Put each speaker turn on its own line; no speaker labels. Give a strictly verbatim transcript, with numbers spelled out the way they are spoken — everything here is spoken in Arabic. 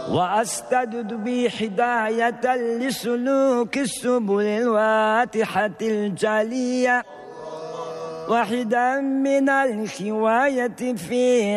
وأستجد بي هداية لسلوك السبل الواتحة الجلية، وحدا من الخواية في